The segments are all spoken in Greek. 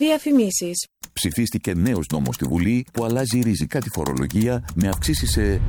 Διαφημίσεις. Ψηφίστηκε νέος νόμος στη Βουλή που αλλάζει ριζικά τη φορολογία με αυξήσεις σε...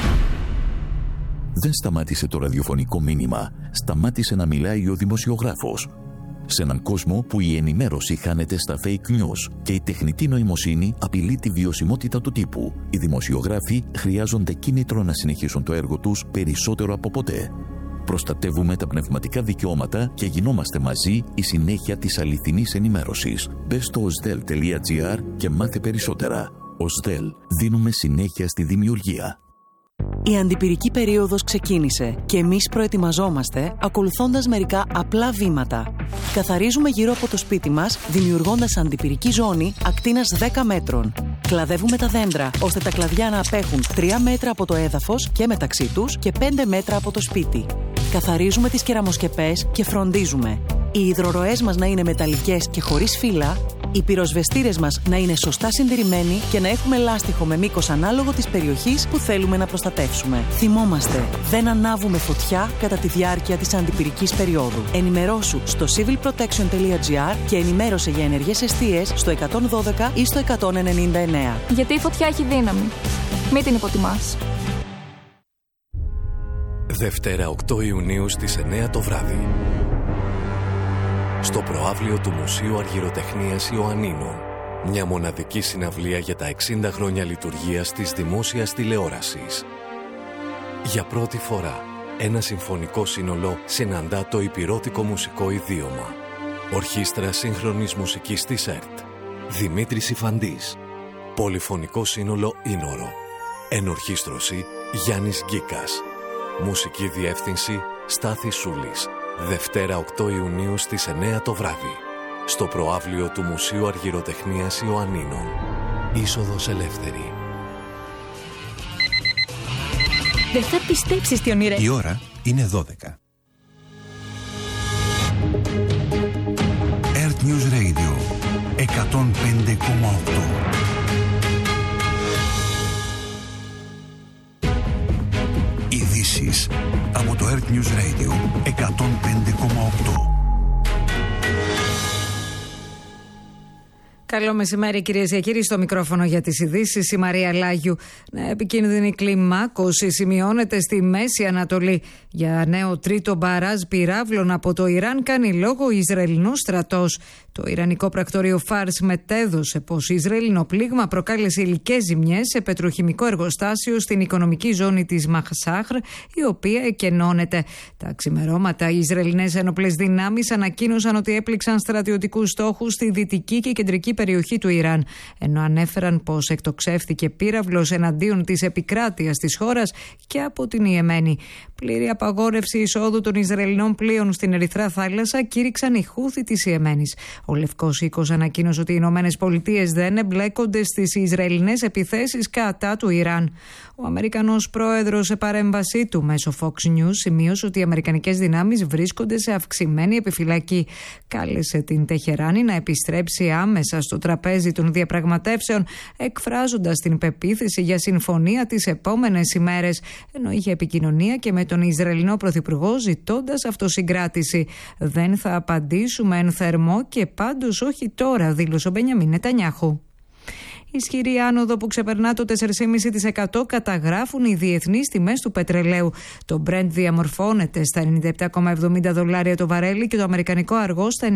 Δεν σταμάτησε το ραδιοφωνικό μήνυμα. Σταμάτησε να μιλάει ο δημοσιογράφος. Σε έναν κόσμο που η ενημέρωση χάνεται στα fake news και η τεχνητή νοημοσύνη απειλεί τη βιωσιμότητα του τύπου, οι δημοσιογράφοι χρειάζονται κίνητρο να συνεχίσουν το έργο τους περισσότερο από ποτέ. Προστατεύουμε τα πνευματικά δικαιώματα και γινόμαστε μαζί η συνέχεια της αληθινής ενημέρωσης. Μπες στο osdel.gr και μάθε περισσότερα. Osdel. Δίνουμε συνέχεια στη δημιουργία. Η αντιπυρική περίοδος ξεκίνησε και εμείς προετοιμαζόμαστε ακολουθώντας μερικά απλά βήματα. Καθαρίζουμε γύρω από το σπίτι μας, δημιουργώντας αντιπυρική ζώνη ακτίνας 10 μέτρων. Κλαδεύουμε τα δέντρα, ώστε τα κλαδιά να απέχουν 3 μέτρα από το έδαφος και μεταξύ τους και 5 μέτρα από το σπίτι. Καθαρίζουμε τις κεραμοσκεπές και φροντίζουμε οι υδροροές μας να είναι μεταλλικές και χωρίς φύλλα, οι πυροσβεστήρες μας να είναι σωστά συντηρημένοι και να έχουμε λάστιχο με μήκος ανάλογο της περιοχής που θέλουμε να προστατεύσουμε. Θυμόμαστε, δεν ανάβουμε φωτιά κατά τη διάρκεια της αντιπυρικής περίοδου. Ενημερώσου στο civilprotection.gr και ενημέρωσε για ενεργές εστίες στο 112 ή στο 199. Γιατί η φωτιά έχει δύναμη. Μην την υποτιμάς. Δευτέρα 8 Ιουνίου στις 9 το βράδυ. Στο προαύλιο του Μουσείου Αργυροτεχνίας Ιωαννίνων. Μια μοναδική συναυλία για τα 60 χρόνια λειτουργίας της δημόσιας τηλεόρασης. Για πρώτη φορά, ένα συμφωνικό σύνολο συναντά το υπηρώτικο μουσικό ιδίωμα. Ορχήστρα σύγχρονης μουσικής της ΕΡΤ. Δημήτρης Ιφαντής. Πολυφωνικό σύνολο Ίνορο. Ενορχήστρωση Γιάννης Γκίκας. Μουσική διεύθυνση Στάθης Σούλης. Δευτέρα 8 Ιουνίου στις 9 το βράδυ. Στο προαύλιο του Μουσείου Αργυροτεχνίας Ιωαννίνων. Είσοδος ελεύθερη. Δεν θα πιστέψεις τι ονειρεύει. Η ώρα είναι 12. Earth News Radio 105,8. Ειδήσεις από το Earth News Radio 105,8. Καλό μεσημέρι κυρίες και κύριοι, στο μικρόφωνο για τις ειδήσεις η Μαρία Λάγιου. Επικίνδυνη κλιμάκωση σημειώνεται στη Μέση Ανατολή. Για νέο τρίτο μπαράζ πυράβλων από το Ιράν κάνει λόγο ο Ισραηλινός στρατός. Το Ιρανικό πρακτορείο Φάρς μετέδωσε πως Ισραηλινό πλήγμα προκάλεσε υλικές ζημιές σε πετροχημικό εργοστάσιο στην οικονομική ζώνη της Μαχσάχρ, η οποία εκενώνεται. Τα ξημερώματα οι Ισραηλινές ένοπλες δυνάμεις ανακοίνωσαν ότι έπληξαν στρατιωτικούς στόχους στη δυτική και κεντρική περιοχή του Ιράν, ενώ ανέφεραν πως εκτοξεύθηκε πύραυλος εναντίον της επικράτειας της χώρας και από την Ιεμένη. Πλήρη απαγόρευση εισόδου των Ισραηλινών πλοίων στην Ερυθρά Θάλασσα κήρυξαν οι Χούθι της Ιεμένης. Ο Λευκός Οίκος ανακοίνωσε ότι οι Ηνωμένες Πολιτείες δεν εμπλέκονται στις Ισραηλινές επιθέσεις κατά του Ιράν. Ο Αμερικανός πρόεδρος σε παρέμβασή του μέσω Fox News σημείωσε ότι οι αμερικανικές δυνάμεις βρίσκονται σε αυξημένη επιφυλακή. Κάλεσε την Τεχεράνη να επιστρέψει άμεσα στο τραπέζι των διαπραγματεύσεων, εκφράζοντας την πεποίθηση για συμφωνία τις επόμενες ημέρες, ενώ είχε επικοινωνία και με τον Ισραηλινό Πρωθυπουργό ζητώντας αυτοσυγκράτηση. Δεν θα απαντήσουμε εν θερμό και πάντως όχι τώρα, δήλωσε ο Μπενιαμίν Νετανιάχου. Ισχυρή άνοδο που ξεπερνά το 4,5% καταγράφουν οι διεθνείς τιμές του πετρελαίου. Το Brent διαμορφώνεται στα $97,70 το βαρέλι και το αμερικανικό αργό στα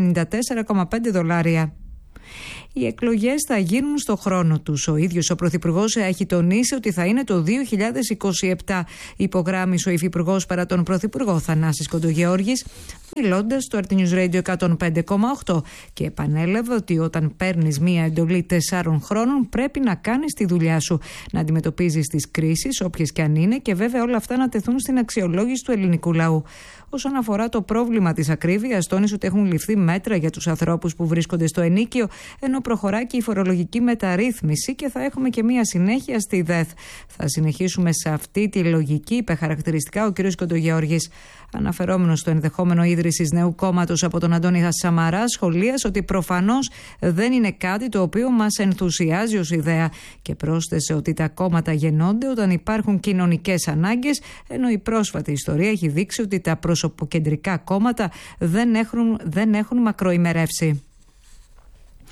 $94,5. Οι εκλογές θα γίνουν στο χρόνο τους. Ο ίδιος ο Πρωθυπουργός έχει τονίσει ότι θα είναι το 2027. Υπογράμμισε ο Υφυπουργός παρά τον Πρωθυπουργό Θανάσης Κοντογεώργης, μιλώντας στο RT News Radio 105,8, και επανέλαβε ότι όταν παίρνεις μία εντολή 4 χρόνων πρέπει να κάνεις τη δουλειά σου, να αντιμετωπίζεις τις κρίσεις όποιες και αν είναι, και βέβαια όλα αυτά να τεθούν στην αξιολόγηση του ελληνικού λαού. Όσον αφορά το πρόβλημα της ακρίβειας, τόνισε ότι έχουν ληφθεί μέτρα για τους ανθρώπους που βρίσκονται στο ενίκιο, ενώ προχωρά και η φορολογική μεταρρύθμιση και θα έχουμε και μία συνέχεια στη ΔΕΘ. Θα συνεχίσουμε σε αυτή τη λογική, είπε χαρακτηριστικά ο κ. Κοντογεώργης. Αναφερόμενος στο ενδεχόμενο ίδρυσης νέου κόμματος από τον Αντώνη Σαμαρά, σχολίασε ότι προφανώς δεν είναι κάτι το οποίο μας ενθουσιάζει ως ιδέα, και πρόσθεσε ότι τα κόμματα γεννώνται όταν υπάρχουν κοινωνικές ανάγκες, ενώ η πρόσφατη ιστορία έχει δείξει ότι τα προσωποκεντρικά κόμματα δεν έχουν μακροημερεύσει.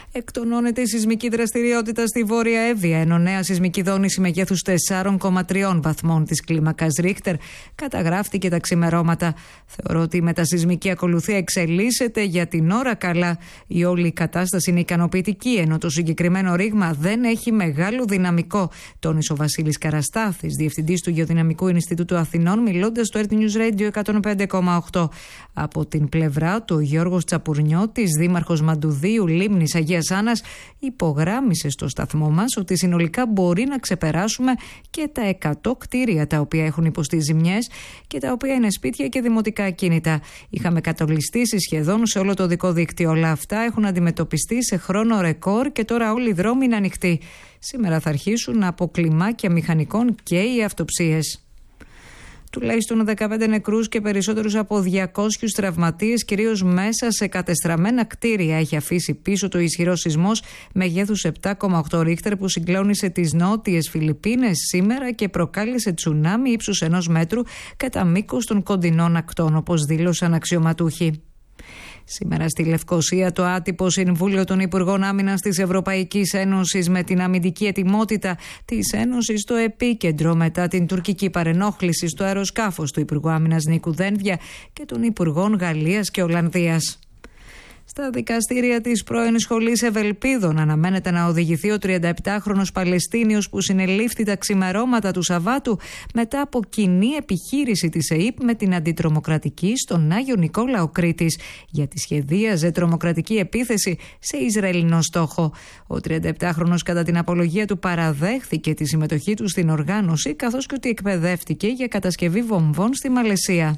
Εκτονώνεται η σεισμική δραστηριότητα στη Βόρεια Εύβοια, ενώ νέα σεισμική δόνηση μεγέθους 4,3 βαθμών της κλίμακας Ρίχτερ καταγράφτηκε τα ξημερώματα. Θεωρώ ότι η μετασεισμική ακολουθία εξελίσσεται για την ώρα καλά. Η όλη κατάσταση είναι ικανοποιητική, ενώ το συγκεκριμένο ρήγμα δεν έχει μεγάλο δυναμικό, τόνισε ο Βασίλης Καραστάθης, διευθυντής του Γεωδυναμικού Ινστιτούτου Αθηνών, μιλώντας στο Earth News Radio 105,8. Από την πλευρά του, ο Γιώργος Τσαπουρνιώτης, δήμαρχος Μαντουδίου Λίμνης Αγίας Άννας, υπογράμμισε στο σταθμό μας ότι συνολικά μπορεί να ξεπεράσουμε και τα 100 κτίρια τα οποία έχουν υποστεί ζημιές και τα οποία είναι σπίτια και δημοτικά ακίνητα. Είχαμε κατολιστήσει σχεδόν σε όλο το οδικό δίκτυο. Όλα αυτά έχουν αντιμετωπιστεί σε χρόνο ρεκόρ και τώρα όλοι οι δρόμοι είναι ανοιχτοί. Σήμερα θα αρχίσουν από κλιμάκια μηχανικών και οι αυτοψίες. Τουλάχιστον 15 νεκρούς και περισσότερους από 200 τραυματίες, κυρίως μέσα σε κατεστραμμένα κτίρια, έχει αφήσει πίσω το ισχυρό σεισμός μεγέθους 7,8 ρίχτερ που συγκλώνησε τις νότιες Φιλιππίνες σήμερα και προκάλεσε τσουνάμι ύψους 1 μέτρου κατά μήκος των κοντινών ακτών, όπως δήλωσαν αξιωματούχοι. Σήμερα στη Λευκοσία το άτυπο Συμβούλιο των Υπουργών Άμυνας της Ευρωπαϊκής Ένωσης με την αμυντική ετοιμότητα της Ένωσης στο επίκεντρο μετά την τουρκική παρενόχληση στο αεροσκάφος του Υπουργού Άμυνας Νίκου Δένδια και των Υπουργών Γαλλίας και Ολλανδίας. Στα δικαστήρια της πρώην σχολής Ευελπίδων αναμένεται να οδηγηθεί ο 37χρονος Παλαιστίνιος που συνελήφθη τα ξημερώματα του Σαββάτου μετά από κοινή επιχείρηση της ΕΥΠ με την αντιτρομοκρατική στον Άγιο Νικόλαο Κρήτης, γιατί σχεδίαζε τρομοκρατική επίθεση σε Ισραηλινό στόχο. Ο 37χρονος κατά την απολογία του παραδέχθηκε τη συμμετοχή του στην οργάνωση, καθώς και ότι εκπαιδεύτηκε για κατασκευή βομβών στη Μαλαισία.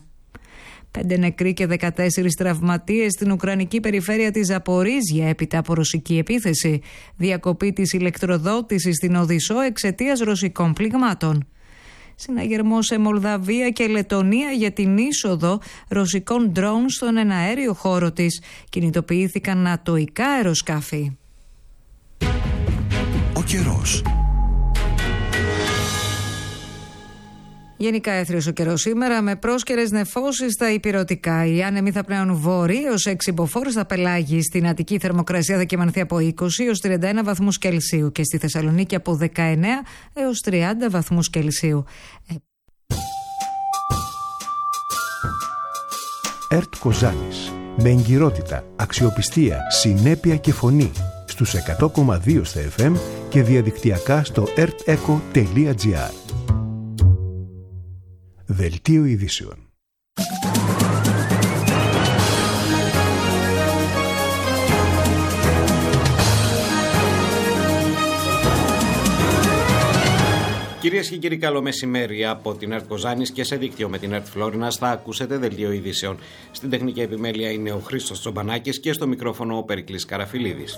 5 νεκροί και 14 τραυματίες στην ουκρανική περιφέρεια της Ζαπορίζια έπειτα από ρωσική επίθεση. Διακοπή της ηλεκτροδότησης στην Οδυσσό εξαιτίας ρωσικών πληγμάτων. Συναγερμό σε Μολδαβία και Λετονία για την είσοδο ρωσικών ντρόουν στον εναέριο χώρο της. Κινητοποιήθηκαν νατοϊκά αεροσκάφη. Ο καιρός. Γενικά έθριος ο καιρός σήμερα με πρόσκαιρες νεφώσεις στα ηπειρωτικά. Οι άνεμοι θα πνέουν βόρειοι έως 6 μποφόρ στα πελάγη. Στην Αττική θερμοκρασία θα κυμανθεί από 20 έως 31 βαθμούς Κελσίου και στη Θεσσαλονίκη από 19 έως 30 βαθμούς Κελσίου. ΕΡΤ Κοζάνης. Με εγκυρότητα, αξιοπιστία, συνέπεια και φωνή. Στους 100,2 στα FM και διαδικτυακά στο erteco.gr. Δελτίο ειδήσεων. Κυρίες και κύριοι, καλό μεσημέρι από την ΕΡΤ Κοζάνης και σε δίκτυο με την ΕΡΤ Φλόρινας. Θα ακούσετε δελτίο ειδήσεων. Στην τεχνική επιμέλεια είναι ο Χρήστος Τσομπανάκης και στο μικρόφωνο ο Περικλής Καραφιλίδης.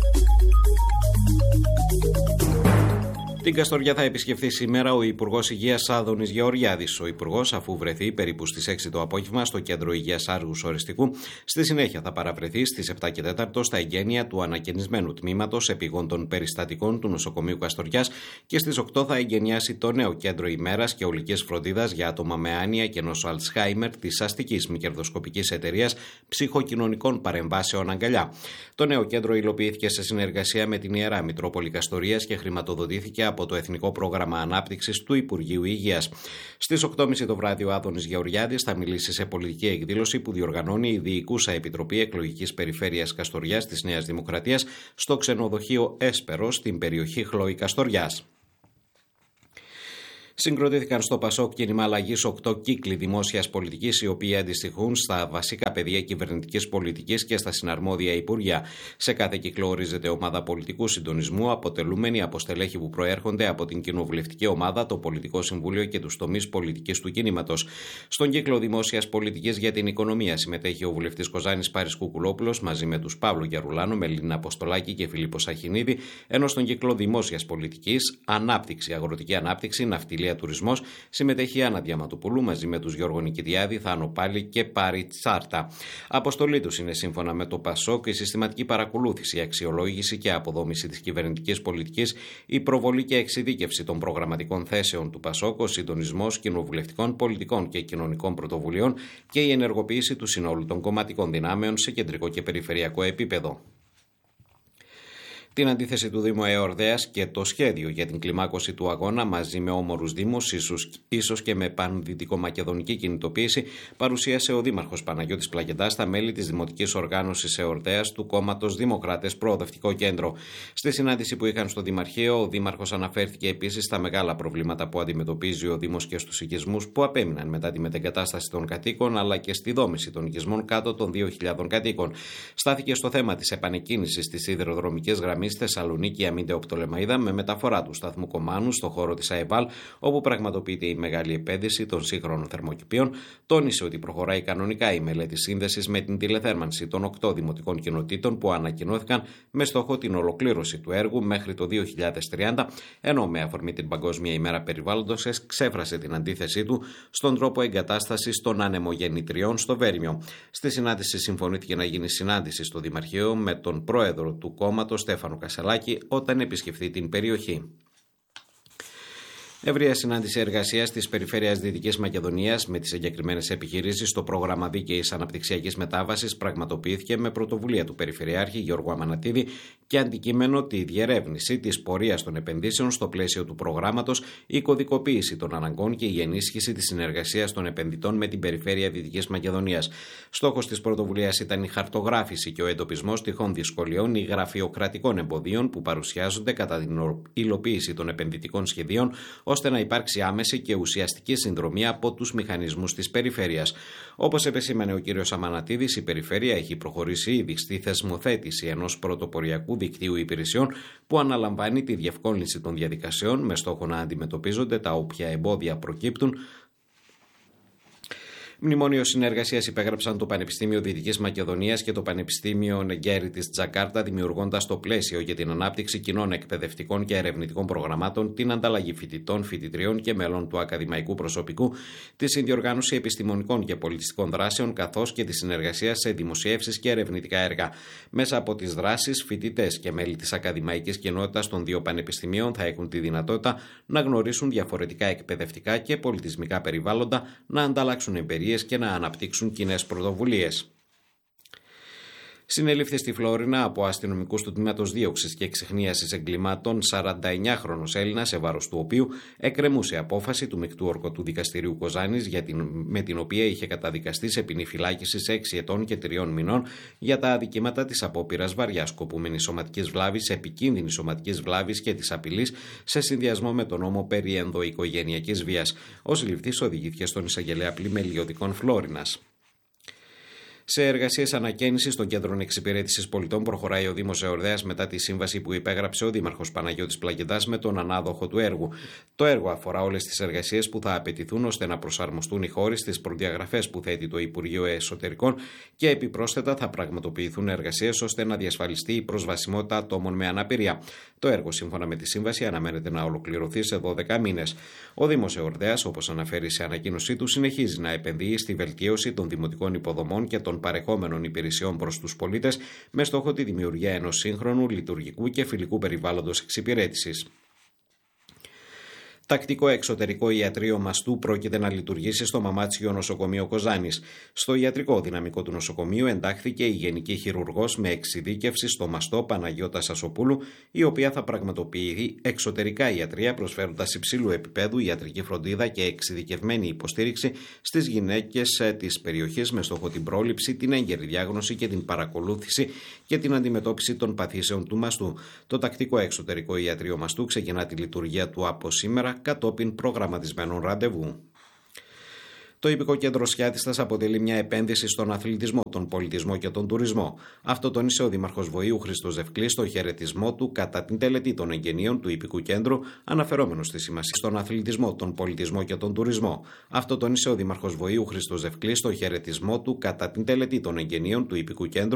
Την Καστοριά θα επισκεφθεί σήμερα ο Υπουργός Υγείας Άδωνης Γεωργιάδης. Ο Υπουργός, αφού βρεθεί περίπου στις 6 το απόγευμα στο Κέντρο Υγείας Άργους Οριστικού, στη συνέχεια θα παραβρεθεί στις 7 και 4 στα εγγένεια του ανακαινισμένου τμήματος επιγόντων περιστατικών του νοσοκομείου Καστοριάς και στις 8 θα εγγενιάσει το νέο Κέντρο ημέρας και ολικής φροντίδας για άτομα με άνοια και νόσο Αλτσχάιμερ της αστικής μη κερδοσκοπικής εταιρείας ψυχοκοινωνικών παρεμβάσεων Αγκαλιά. Το νέο κέντρο υλοποιήθηκε σε συνεργασία με την Ιερά Μητρόπολη Καστορίας και χρηματοδοτήθηκε από το Εθνικό Πρόγραμμα Ανάπτυξης του Υπουργείου Υγείας. Στις 8.30 το βράδυ ο Άδωνης Γεωργιάδης θα μιλήσει σε πολιτική εκδήλωση που διοργανώνει η Διοικούσα Επιτροπή Εκλογικής Περιφέρειας Καστοριάς της Νέας Δημοκρατίας στο ξενοδοχείο Έσπερος στην περιοχή Χλόη Καστοριάς. Συγκροτήθηκαν στο ΠΑΣΟΚ κίνημα αλλαγής 8 κύκλοι δημόσιας πολιτικής, οι οποίοι αντιστοιχούν στα βασικά πεδία κυβερνητικής πολιτικής και στα συναρμόδια υπουργεία. Σε κάθε κύκλο ορίζεται ομάδα πολιτικού συντονισμού, αποτελούμενη από στελέχη που προέρχονται από την κοινοβουλευτική ομάδα, το Πολιτικό Συμβούλιο και τους τομείς πολιτικής του κινήματος. Στον κύκλο δημόσιας πολιτικής για την οικονομία συμμετέχει ο βουλευτής Κοζάνης Πάρης Κουκουλόπουλος μαζί με τους Παύλο Γιαρουλάνο, Μελίνα Αποστολάκη και Φιλίππο Σαχινίδη, ενώ στον κύκλο δημόσιας πολιτικής, ανάπτυξη, αγροτική ανάπτυξη, ναυτιλία, τουρισμός, συμμετέχει η Άννα Διαματοπούλου μαζί με τους Γιώργο Νικηδιάδη, Θάνο Πάλι και Πάρη Τσάρτα. Αποστολή τους είναι, σύμφωνα με το ΠΑΣΟΚ, η συστηματική παρακολούθηση, η αξιολόγηση και αποδόμηση της κυβερνητικής πολιτικής, η προβολή και εξειδίκευση των προγραμματικών θέσεων του ΠΑΣΟΚ, ο συντονισμός κοινοβουλευτικών, πολιτικών και κοινωνικών πρωτοβουλειών και η ενεργοποίηση του συνόλου των κομματικών δυνάμεων σε κεντρικό και περιφερειακό επίπεδο. Την αντίθεση του Δήμου Εορδαίας και το σχέδιο για την κλιμάκωση του αγώνα μαζί με όμορους δήμους, ίσως και με πανδυτικομακεδονική κινητοποίηση, παρουσίασε ο Δήμαρχος Παναγιώτης Πλακεντάς στα μέλη της Δημοτικής Οργάνωσης Εορδαίας του κόμματος Δημοκράτες Προοδευτικό Κέντρο. Στη συνάντηση που είχαν στο Δημαρχείο, ο Δήμαρχος αναφέρθηκε επίσης στα μεγάλα προβλήματα που αντιμετωπίζει ο Δήμος και στους οικισμούς που απέμειναν μετά τη μετεγκατάσταση των κατοίκων, αλλά και στη δόμηση των οικισμών κάτω των 2.000 κατοίκων. Στάθηκε στο θέμα της επανεκκίνησης της σιδηροδρομικής γραμμής Θεσσαλονίκη Αμίντε Οπτολεμαΐδα με μεταφορά του σταθμού Κομάνου στο χώρο της ΑΕΒΑΛ, όπου πραγματοποιείται η μεγάλη επένδυση των σύγχρονων θερμοκηπίων. Τόνισε ότι προχωράει κανονικά η μελέτη σύνδεσης με την τηλεθέρμανση των 8 δημοτικών κοινοτήτων που ανακοινώθηκαν με στόχο την ολοκλήρωση του έργου μέχρι το 2030, ενώ με αφορμή την Παγκόσμια ημέρα περιβάλλοντος εξέφρασε την αντίθεσή του στον τρόπο εγκατάστασης των ανεμογεννητριών στο Βέρμιο. Στη συνάντηση συμφωνήθηκε να γίνει συνάντηση στο Δημαρχείο με τον πρόεδρο του κόμματος Στέφανο Κασσαλάκη όταν επισκεφθεί την περιοχή. Ευρεία συνάντηση εργασίας της Περιφέρειας Δυτικής Μακεδονίας με τις εγκεκριμένες επιχειρήσεις στο πρόγραμμα δίκαιης αναπτυξιακής μετάβασης πραγματοποιήθηκε με πρωτοβουλία του Περιφερειάρχη Γιώργου Αμανατίδη και αντικείμενο τη διερεύνηση της πορείας των επενδύσεων στο πλαίσιο του προγράμματος, η κωδικοποίηση των αναγκών και η ενίσχυση της συνεργασίας των επενδυτών με την Περιφέρεια Δυτικής Μακεδονίας. Στόχος της πρωτοβουλίας ήταν η χαρτογράφηση και ο εντοπισμός τυχόν δυσκολιών ή γραφειοκρατικών εμποδίων που παρουσιάζονται κατά την υλοποίηση των επενδυτικών σχεδίων, ώστε να υπάρξει άμεση και ουσιαστική συνδρομή από τους μηχανισμούς της περιφέρειας. Όπως επεσήμανε ο κ. Αμανατίδης, η περιφέρεια έχει προχωρήσει ήδη στη θεσμοθέτηση ενός πρωτοποριακού δικτύου υπηρεσιών που αναλαμβάνει τη διευκόλυνση των διαδικασιών με στόχο να αντιμετωπίζονται τα όποια εμπόδια προκύπτουν. Μνημόνιο συνεργασίας υπέγραψαν το Πανεπιστήμιο Δυτικής Μακεδονίας και το Πανεπιστήμιο Νεγκέρι της Τζακάρτα, δημιουργώντας το πλαίσιο για την ανάπτυξη κοινών εκπαιδευτικών και ερευνητικών προγραμμάτων, την ανταλλαγή φοιτητών, φοιτητριών και μέλων του ακαδημαϊκού προσωπικού, τη συνδιοργάνωση επιστημονικών και πολιτιστικών δράσεων, καθώς και τη συνεργασία σε δημοσιεύσεις και ερευνητικά έργα. Μέσα από τις δράσεις, φοιτητές και μέλη της ακαδημαϊκής κοινότητας των δύο πανεπιστημίων θα έχουν τη δυνατότητα να γνωρίσουν διαφορετικά εκπαιδευτικά και πολιτισμικά περιβάλλοντα, να ανταλλάξουν εμπειρίες και να αναπτύξουν κοινές πρωτοβουλίες. Συνελήφθη στη Φλόρινα από αστυνομικούς του τμήματος δίωξης και εξιχνίασης εγκλημάτων 49χρονος Έλληνας, σε βάρος του οποίου εκκρεμούσε απόφαση του Μεικτού Ορκωτού Δικαστηρίου Κοζάνης, με την οποία είχε καταδικαστεί σε ποινή φυλάκισης 6 ετών και 3 μηνών για τα αδικήματα της απόπειρας βαριάς σκοπούμενης σωματικής βλάβης, επικίνδυνης σωματικής βλάβης και της απειλής σε συνδυασμό με τον νόμο περί ενδοοικογενειακής βίας. Ο συλληφθής οδηγήθηκε στον εισαγγελέα πλημελιωδικών Φλόρινας. Σε εργασίες ανακαίνησης των κέντρων εξυπηρέτησης πολιτών προχωράει ο Δήμος Εορδαίας μετά τη σύμβαση που υπέγραψε ο Δήμαρχος Παναγιώτης Πλακεντάς με τον ανάδοχο του έργου. Το έργο αφορά όλες τις εργασίες που θα απαιτηθούν ώστε να προσαρμοστούν οι χώροι στις προδιαγραφές που θέτει το Υπουργείο Εσωτερικών και επιπρόσθετα θα πραγματοποιηθούν εργασίες ώστε να διασφαλιστεί η προσβασιμότητα ατόμων με αναπηρία. Το έργο, σύμφωνα με τη σύμβαση, αναμένεται να ολοκληρωθεί σε 12 μήνες. Ο Δήμος Εορδαίας, όπως αναφέρει σε ανακοίνωσή του, συνεχίζει να επενδύει στη βελτίωση των δημοτικών υποδομών και των παρεχόμενων υπηρεσιών προς τους πολίτες με στόχο τη δημιουργία ενός σύγχρονου, λειτουργικού και φιλικού περιβάλλοντος εξυπηρέτησης. Τακτικό εξωτερικό ιατρείο μαστού πρόκειται να λειτουργήσει στο Μαμάτσιο Νοσοκομείο Κοζάνης. Στο ιατρικό δυναμικό του νοσοκομείου εντάχθηκε η γενική χειρουργός με εξειδίκευση στο μαστό Παναγιώτα Σασοπούλου, η οποία θα πραγματοποιεί εξωτερικά ιατρεία προσφέροντας υψηλού επίπεδου ιατρική φροντίδα και εξειδικευμένη υποστήριξη στις γυναίκες της περιοχής με στόχο την πρόληψη, την έγκαιρη διάγνωση και την παρακολούθηση και την αντιμετώπιση των παθήσεων του μαστού. Το τακτικό εξωτερικό ιατρείο μαστού ξεκινά τη λειτουργία του από σήμερα, κατόπιν προγραμματισμένων ραντεβού. Το Ιππικό Κέντρο Σιάτιστας αποτελεί μια επένδυση στον αθλητισμό, τον πολιτισμό και τον τουρισμό. Αυτό τόνισε ο Δήμαρχος Βοήου Χρήστος Δευκλής στο χαιρετισμό του κατά την τελετή των εγγενείων του Ιππικού Κέντρου, αναφερόμενος στη σημασία στον αθλητισμό, τον πολιτισμό και τον τουρισμό. Αυτό τόνισε ο Δήμαρχος Βοήου Χρήστος Δευκλής στο χαιρετισμό του κατά την τελετή των εγγενείων του Ιππικού Κέντρου,